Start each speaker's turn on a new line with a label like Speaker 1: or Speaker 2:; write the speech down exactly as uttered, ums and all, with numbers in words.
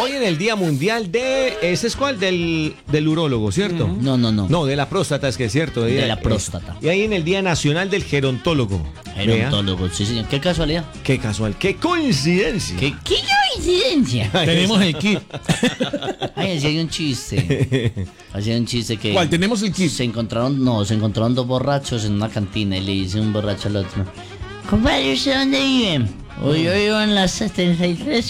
Speaker 1: Hoy en el Día Mundial de... ¿Ese es cuál? Del, del urólogo, ¿cierto?
Speaker 2: Uh-huh. No, no, no.
Speaker 1: No, de la próstata, es que es cierto.
Speaker 2: De
Speaker 1: día,
Speaker 2: la próstata.
Speaker 1: Y ahí en el Día Nacional del Gerontólogo.
Speaker 2: Gerontólogo, Vea. Sí, señor. Qué casualidad.
Speaker 1: Qué casual, qué coincidencia.
Speaker 2: Qué, qué coincidencia.
Speaker 3: Tenemos el kit.
Speaker 2: Ay, así hay un chiste. Así hay un chiste que...
Speaker 3: ¿Cuál? Tenemos el kit.
Speaker 2: Se encontraron, no, se encontraron dos borrachos en una cantina y le dice un borracho al otro: compadre, ¿usted dónde vive? O yo vivo en la setenta y tres